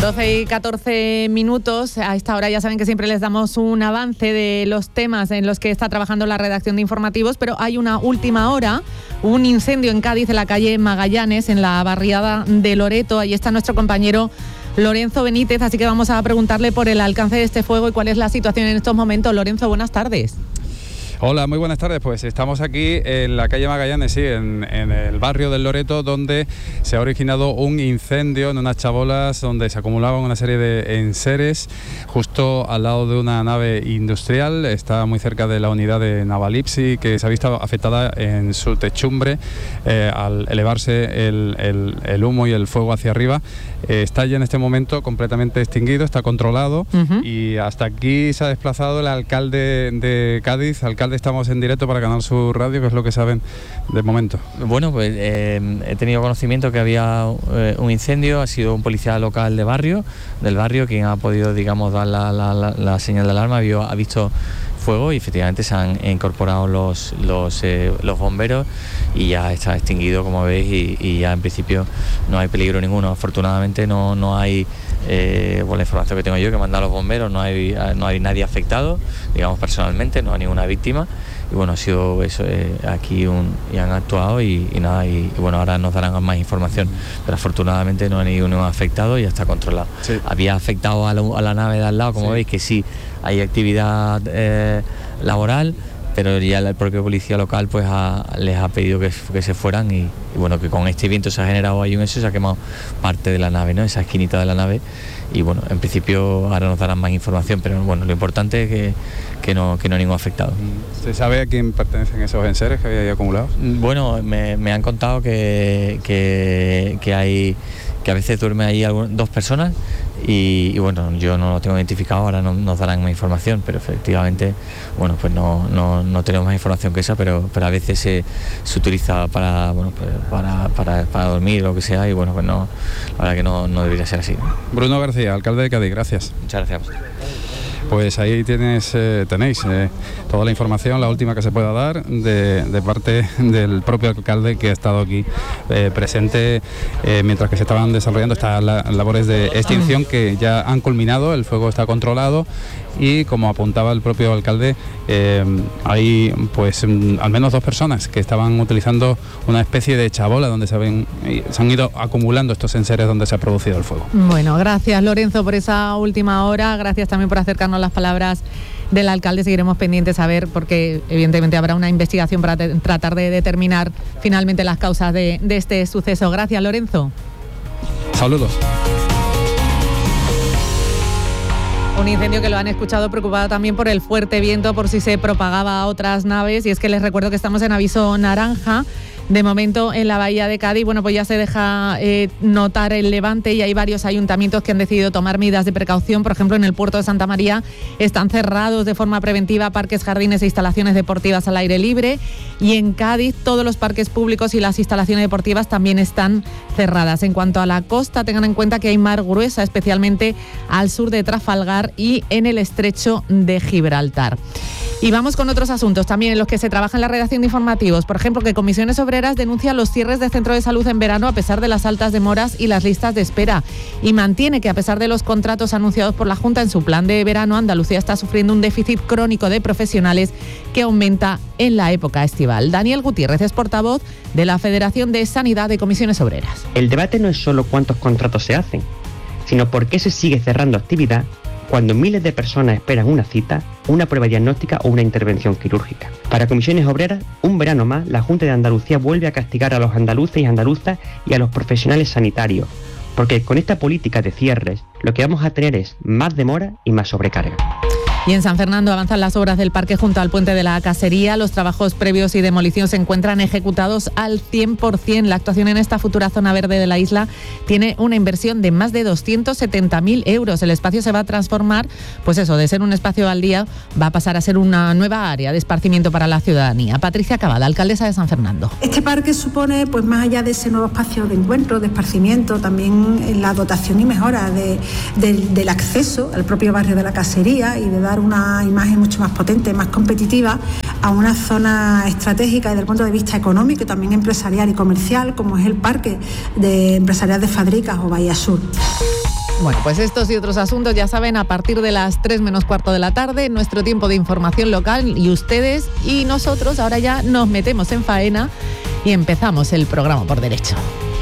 12:14. A esta hora ya saben que siempre les damos un avance de los temas en los que está trabajando la redacción de informativos, pero hay una última hora, un incendio en Cádiz, en la calle Magallanes, en la barriada de Loreto. Ahí está nuestro compañero Lorenzo Benítez, así que vamos a preguntarle por el alcance de este fuego y cuál es la situación en estos momentos. Lorenzo, buenas tardes. Hola, muy buenas tardes. Pues estamos aquí en la calle Magallanes, sí, en el barrio del Loreto, donde se ha originado un incendio en unas chabolas donde se acumulaban una serie de enseres justo al lado de una nave industrial. Está muy cerca de la unidad de Navalipsi, que se ha visto afectada en su techumbre al elevarse el humo y el fuego hacia arriba. Está ya en este momento completamente extinguido, está controlado y hasta aquí se ha desplazado el alcalde de Cádiz. Alcalde, estamos en directo para Canal Sur Radio. ¿Qué es lo que saben de momento? Bueno, pues he tenido conocimiento que había un incendio. Ha sido un policía local del barrio quien ha podido, digamos, dar la señal de alarma. Ha visto fuego y efectivamente se han incorporado los bomberos y ya está extinguido, como veis, y ya en principio no hay peligro ninguno. Afortunadamente no hay, por la información que tengo yo, que mandar a los bomberos, no hay nadie afectado, digamos, personalmente, no hay ninguna víctima. Y bueno, ha sido eso, aquí y han actuado y nada, y bueno, ahora nos darán más información, pero afortunadamente no hay ninguno afectado y ya está controlado. Sí. Había afectado a la nave de al lado, como veis, que sí hay actividad laboral, pero ya el propio policía local pues les ha pedido que se fueran y bueno, que con este viento se ha generado ahí se ha quemado parte de la nave, ¿no? Esa esquinita de la nave, y bueno, en principio ahora nos darán más información, pero bueno, lo importante es que no hay ningún afectado. ¿Se sabe a quién pertenecen esos enseres que había ahí acumulados? Bueno, me han contado que a veces duermen ahí dos personas y bueno, yo no lo tengo identificado, ahora nos darán más información, pero efectivamente, bueno, pues no tenemos más información que esa, pero a veces se utiliza para dormir o lo que sea, y bueno, pues no, la verdad que no debería ser así. Bruno García, alcalde de Cádiz, gracias. Muchas gracias. Pues ahí tenéis toda la información, la última que se pueda dar de parte del propio alcalde, que ha estado aquí presente mientras que se estaban desarrollando estas labores de extinción, que ya han culminado, el fuego está controlado y, como apuntaba el propio alcalde, hay pues al menos 2 personas que estaban utilizando una especie de chabola donde se han ido acumulando estos enseres donde se ha producido el fuego. Bueno, gracias Lorenzo por esa última hora, gracias también por acercarnos las palabras del alcalde. Seguiremos pendientes a ver, porque evidentemente habrá una investigación para tratar de determinar finalmente las causas de este suceso. Gracias, Lorenzo. Saludos. Un incendio que lo han escuchado preocupado también por el fuerte viento, por si se propagaba a otras naves, y es que les recuerdo que estamos en aviso naranja. De momento en la bahía de Cádiz, bueno, pues ya se deja notar el levante y hay varios ayuntamientos que han decidido tomar medidas de precaución. Por ejemplo, en el puerto de Santa María están cerrados de forma preventiva parques, jardines e instalaciones deportivas al aire libre, y en Cádiz todos los parques públicos y las instalaciones deportivas también están cerradas. En cuanto a la costa, tengan en cuenta que hay mar gruesa, especialmente al sur de Trafalgar y en el estrecho de Gibraltar. Y vamos con otros asuntos también en los que se trabaja en la redacción de informativos. Por ejemplo, que Comisiones Obreras denuncia los cierres de centros de salud en verano a pesar de las altas demoras y las listas de espera. Y mantiene que, a pesar de los contratos anunciados por la Junta en su plan de verano, Andalucía está sufriendo un déficit crónico de profesionales que aumenta en la época estival. Daniel Gutiérrez es portavoz de la Federación de Sanidad de Comisiones Obreras. El debate no es solo cuántos contratos se hacen, sino por qué se sigue cerrando actividad cuando miles de personas esperan una cita, una prueba diagnóstica o una intervención quirúrgica. Para Comisiones Obreras, un verano más, la Junta de Andalucía vuelve a castigar a los andaluces y andaluzas y a los profesionales sanitarios, porque con esta política de cierres lo que vamos a tener es más demora y más sobrecarga. Y en San Fernando avanzan las obras del parque junto al puente de la Casería. Los trabajos previos y demolición se encuentran ejecutados al 100%. La actuación en esta futura zona verde de la isla tiene una inversión de más de 270.000 euros. El espacio se va a transformar, pues eso, de ser un espacio al día, va a pasar a ser una nueva área de esparcimiento para la ciudadanía. Patricia Cavada, alcaldesa de San Fernando. Este parque supone, pues más allá de ese nuevo espacio de encuentro, de esparcimiento, también la dotación y mejora del acceso al propio barrio de la Casería y de dar una imagen mucho más potente, más competitiva a una zona estratégica desde el punto de vista económico y también empresarial y comercial, como es el parque empresarial de Fadricas o Bahía Sur. Bueno, pues estos y otros asuntos ya saben, a partir de las 3 menos cuarto de la tarde, nuestro tiempo de información local, y ustedes y nosotros ahora ya nos metemos en faena y empezamos el programa por derecho.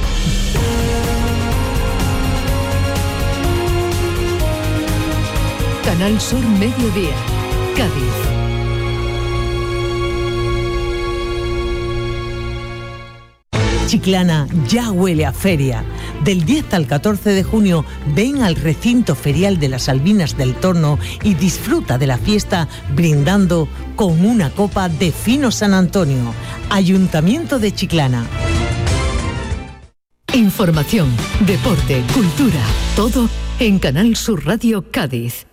Canal Sur Mediodía, Cádiz. Chiclana ya huele a feria. Del 10 al 14 de junio ven al recinto ferial de las Albinas del Torno y disfruta de la fiesta brindando con una copa de Fino San Antonio. Ayuntamiento de Chiclana. Información, deporte, cultura, todo en Canal Sur Radio Cádiz.